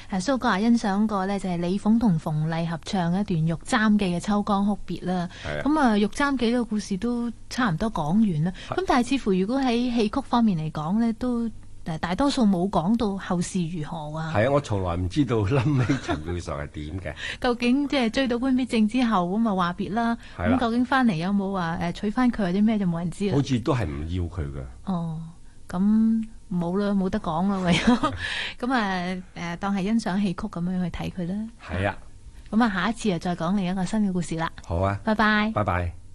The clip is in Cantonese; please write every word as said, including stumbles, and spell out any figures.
誒蘇哥啊，欣賞過呢，就係李鳳同馮麗合唱一段《玉簪記》嘅《秋江哭別》啦。咁啊，《玉簪記》呢個故事都差唔多講完啦。咁但係似乎如果喺戲曲方面嚟講呢，都誒大多數冇講到後事如何啊。係啊，我從來唔知道臨尾陳妙常係點嘅。 究竟即係追到潘必正之後咁啊話別啦。咁究竟翻嚟有冇話誒娶翻佢或者咩就冇人知啦。 好似都係唔要佢嘅。 哦，咁。冇啦，冇得講啦，唯有咁啊誒，當係欣賞戲曲咁樣去睇佢啦。 係啊， 咁啊，下一次又再講另一個新嘅故事啦。 好啊， 拜拜。 拜拜。